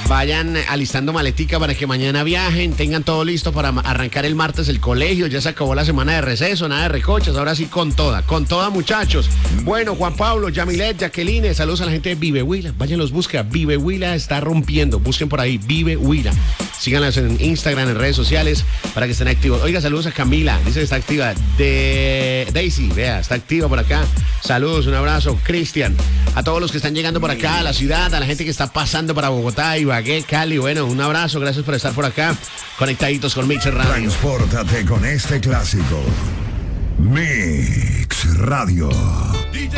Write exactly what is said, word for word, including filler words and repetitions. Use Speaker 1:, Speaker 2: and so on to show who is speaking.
Speaker 1: Vayan alistando maletica para que mañana viajen, tengan todo listo para arrancar el martes el colegio. Ya se acabó la semana de receso, nada de recochas, ahora sí con toda, con toda, muchachos. Bueno, Juan Pablo, Yamilet, Jacqueline, saludos a la gente de Vive Huila. Vayan, los busca. Vive Huila está rompiendo. Busquen por ahí, Vive Huila. Síganlas en Instagram, en redes sociales, para que estén activos. Oiga, saludos a Camila, dice que está activa. De Daisy, vea, está activa por acá. Saludos, un abrazo. Cristian, a todos los que están llegando por acá a la ciudad, a la gente que está pasando para Bogotá, Ibagué, Cali. Bueno, un abrazo, gracias por estar por acá, conectaditos con Mix Radio.
Speaker 2: Transpórtate con este clásico. Mix Radio.